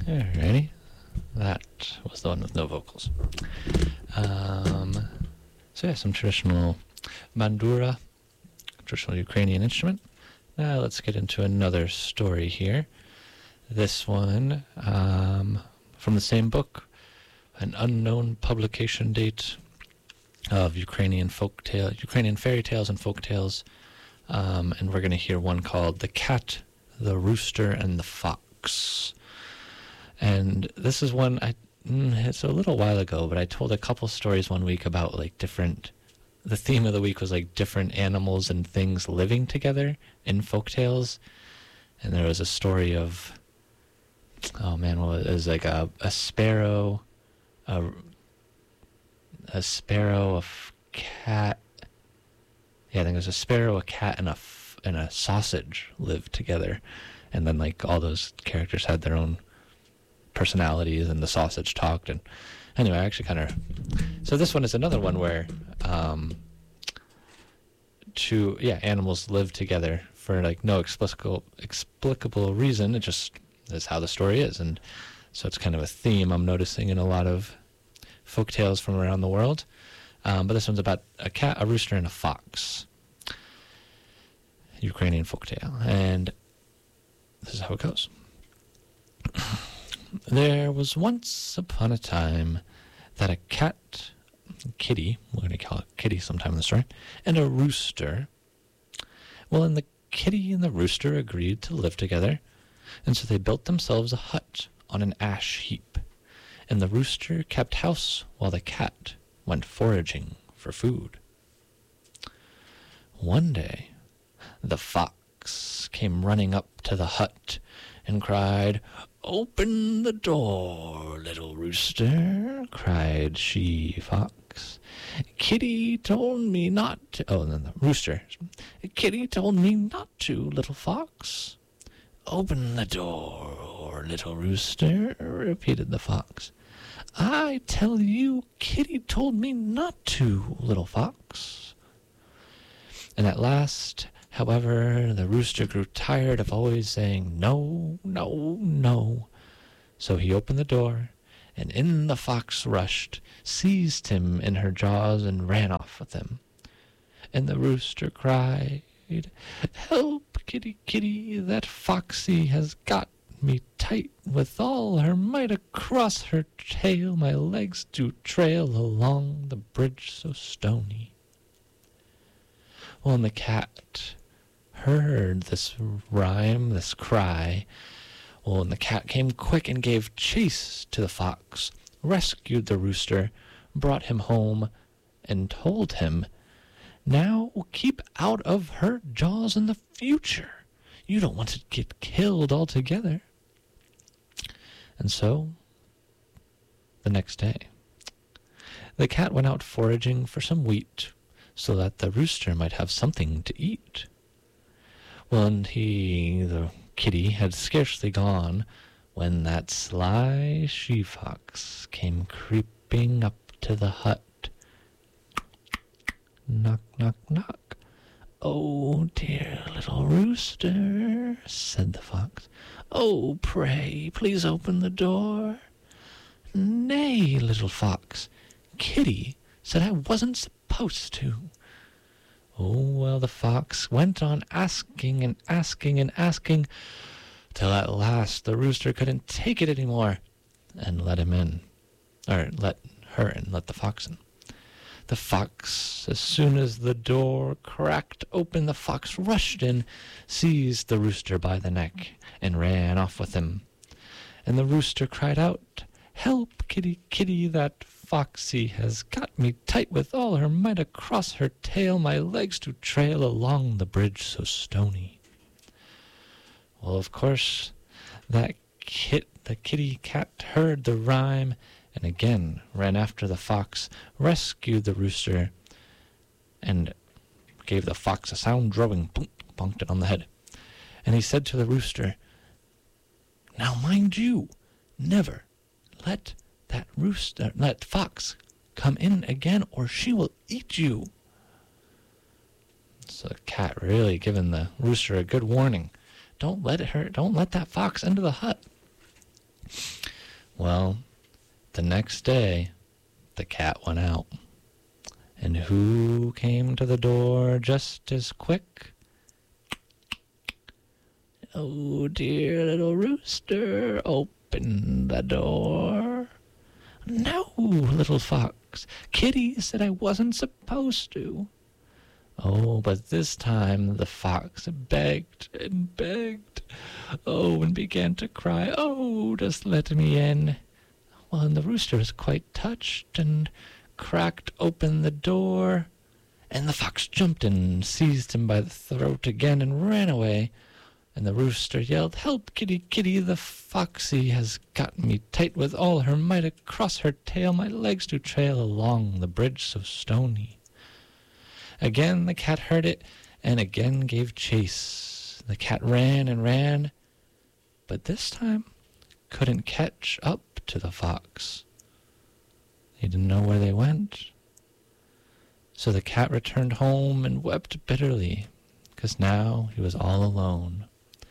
Alrighty. That was the one with no vocals. So yeah, some traditional bandura, traditional Ukrainian instrument. Now let's get into another story here. This one from the same book, an unknown publication date of Ukrainian fairy tales and folk tales. And we're going to hear one called The Cat, the Rooster, and the Fox. And this is one, it's a little while ago, but I told a couple stories one week about like the theme of the week was like different animals and things living together in folk tales. And there was a story of, oh man, well, it was like a sparrow, a sparrow, a cat. Yeah, I think it was a sparrow, a cat, and a sausage lived together. And then like all those characters had their own personalities, and the sausage talked. And anyway, I actually kind of, so this one is another one where animals live together for like no explicable reason. It just is how the story is. And so it's kind of a theme I'm noticing in a lot of folk tales from around the world. But this one's about a cat, a rooster, and a fox. Ukrainian folktale. And this is how it goes. There was once upon a time that a cat, Kitty, we're going to call it Kitty sometime in the story, and a rooster. Well, and the kitty and the rooster agreed to live together, and so they built themselves a hut on an ash heap. And the rooster kept house while the cat went foraging for food. One day, the fox came running up to the hut and cried, "Open the door, little rooster," cried she-fox. "Kitty told me not to," oh, and then the rooster, "Kitty told me not to, little fox." "Open the door, little rooster," repeated the fox. "I tell you, Kitty told me not to, little fox." And at last, however, the rooster grew tired of always saying no, no, no. So he opened the door, and in the fox rushed, seized him in her jaws, and ran off with him. And the rooster cried, "Help, kitty, kitty, that foxy has got me tight with all her might. Across her tail my legs do trail along the bridge so stony." Well, and the cat heard this rhyme, this cry. Well, and the cat came quick and gave chase to the fox, rescued the rooster, brought him home, and told him, "Now keep out of her jaws in the future. You don't want to get killed altogether." And so, the next day, the cat went out foraging for some wheat, so that the rooster might have something to eat. Well, and the kitty, had scarcely gone when that sly she-fox came creeping up to the hut. Knock, knock, knock. "Oh, dear little rooster," said the fox. "Oh, pray, please open the door." "Nay, little fox, Kitty said I wasn't supposed to." Oh, well, the fox went on asking and asking and asking, till at last the rooster couldn't take it anymore, and let him in, or let her in, let the fox in. The fox, as soon as the door cracked open, the fox rushed in, seized the rooster by the neck, and ran off with him. And the rooster cried out, "Help, kitty, kitty, that foxy has got me tight with all her might. Across her tail my legs do trail along the bridge so stony." Well, of course, the kitty cat heard the rhyme, and again ran after the fox, rescued the rooster, and gave the fox a sound drubbing, bonked it on the head. And he said to the rooster, "Now mind you, never let that fox come in again, or she will eat you." So the cat really giving the rooster a good warning. Don't let that fox into the hut. Well, the next day, the cat went out. And who came to the door just as quick? Oh, dear little rooster, open the door. No, little fox, Kitty said I wasn't supposed to. Oh, but this time the fox begged and begged. Oh, and began to cry. Oh, just let me in. Well, and the rooster was quite touched and cracked open the door. And the fox jumped in and seized him by the throat again and ran away. And the rooster yelled, "Help, Kitty, Kitty, the foxy has got me tight with all her might. Across her tail my legs do trail along the bridge so stony." Again the cat heard it, and again gave chase. The cat ran and ran, but this time couldn't catch up to the fox. He didn't know where they went. So the cat returned home and wept bitterly, because now he was all alone.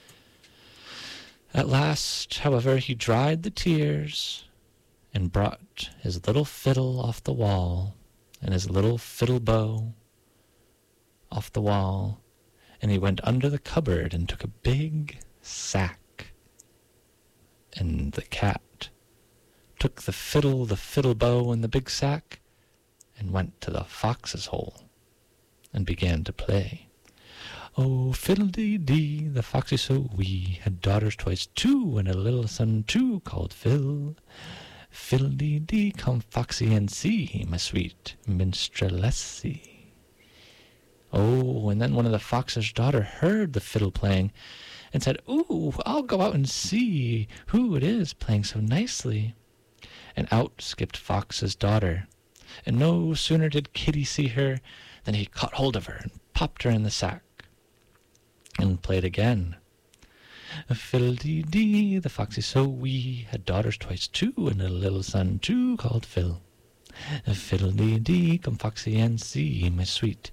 At last, however, he dried the tears and brought his little fiddle off the wall and his little fiddle bow off the wall, and he went under the cupboard and took a big sack. And the cat took the fiddle bow, and the big sack and went to the fox's hole and began to play. Oh, fiddle-dee-dee, the foxy so wee had daughters twice two, and a little son too called Phil. Fiddle-dee-dee, come foxy and see my sweet minstrelsy. Oh, and then one of the fox's daughter heard the fiddle playing and said, "Ooh, I'll go out and see who it is playing so nicely." And out skipped Fox's daughter, and no sooner did Kitty see her than he caught hold of her and popped her in the sack and played again. Fiddle-dee-dee, the foxy so wee had daughters twice two, and a little son too called Phil. Fiddle-dee-dee, come foxy and see my sweet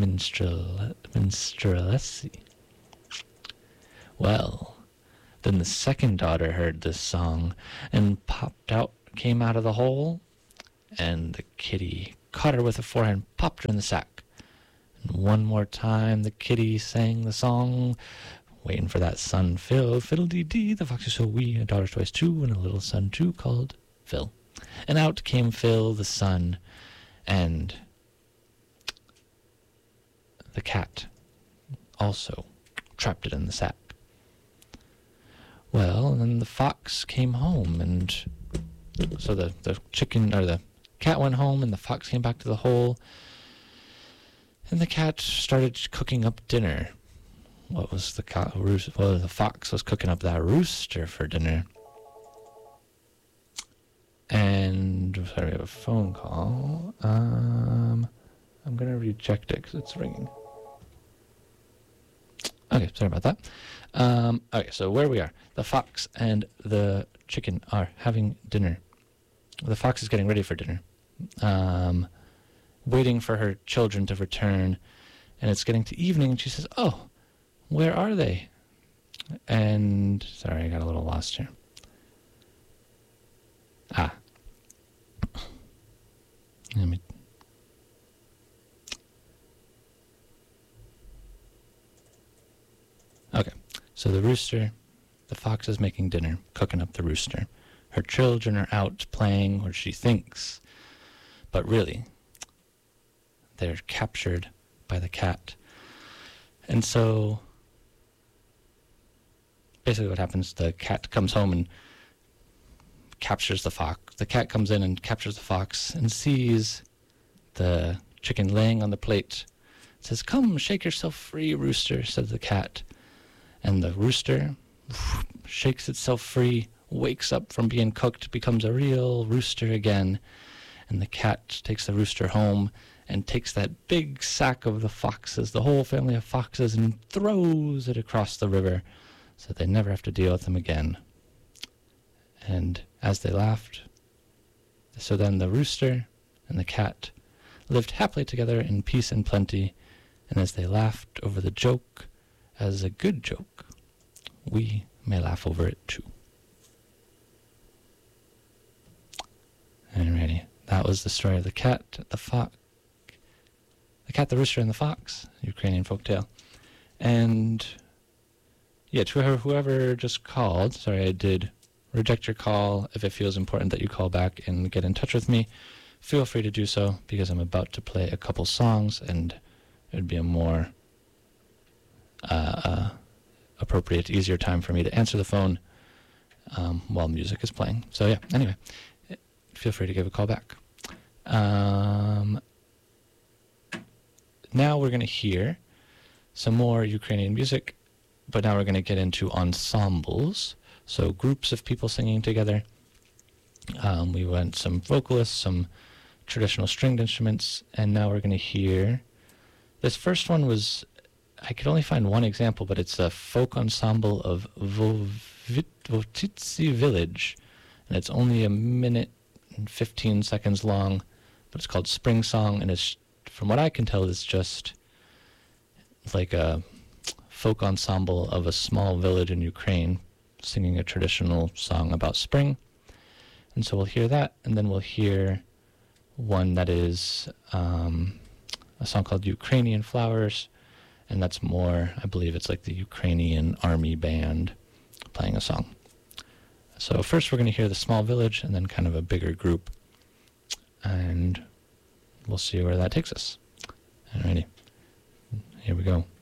minstrelsy. Well, then the second daughter heard this song and came out of the hole, and the kitty caught her with her forehand and popped her in the sack. And one more time the kitty sang the song, waiting for that son Phil. Fiddle-dee-dee, the fox is so wee, a daughter twice two, and a little son too called Phil. And out came Phil the son, and the cat also trapped it in the sack. Well, and then the fox came home, and so the cat went home, and the fox came back to the hole, and the cat started cooking up dinner. What was the fox was cooking up that rooster for dinner. And sorry, we have a phone call. I'm gonna reject it because it's ringing. Okay, sorry about that. Okay, so where we are, the fox and the chicken are having dinner. The fox is getting ready for dinner, waiting for her children to return, and it's getting to evening, and she says, "Oh, where are they?" And, sorry, I got a little lost here. Okay, so the fox is making dinner, cooking up the rooster. Her children are out playing, or she thinks, but really, they're captured by the cat. And so, basically what happens, the cat comes home and captures the fox. The cat comes in and captures the fox and sees the chicken laying on the plate. It says, "Come, shake yourself free, rooster," says the cat. And the rooster shakes itself free, wakes up from being cooked, becomes a real rooster again. And the cat takes the rooster home and takes that big sack of the foxes, the whole family of foxes, and throws it across the river so they never have to deal with them again. And as they laughed, so then the rooster and the cat lived happily together in peace and plenty, and as they laughed over the joke as a good joke, we may laugh over it too. that was the story of the cat, the fox, the cat, the rooster, and the fox, Ukrainian folktale. And yeah, to whoever just called, sorry, I did reject your call. If it feels important that you call back and get in touch with me, feel free to do so, because I'm about to play a couple songs, and it would be a more appropriate, easier time for me to answer the phone while music is playing. So yeah, anyway, feel free to give a call back. Now we're going to hear some more Ukrainian music, but now we're going to get into ensembles, so groups of people singing together. We went some vocalists, some traditional stringed instruments, and now we're going to hear, this first one was, I could only find one example, but it's a folk ensemble of Vovtitsi village, and it's only 1 minute and 15 seconds long, but it's called Spring Song, and it's, from what I can tell, it's just like a folk ensemble of a small village in Ukraine singing a traditional song about spring. And so we'll hear that, and then we'll hear one that is a song called Ukrainian Flowers, and that's more, I believe it's like the Ukrainian army band playing a song. So first we're going to hear the small village, and then kind of a bigger group, and we'll see where that takes us. Alrighty, here we go.